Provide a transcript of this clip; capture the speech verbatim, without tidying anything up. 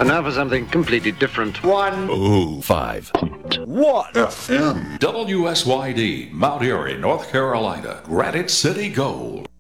And now for something completely different. One. Oh, five. What? F M. W S Y D, Mount Airy, North Carolina. Granite City Gold.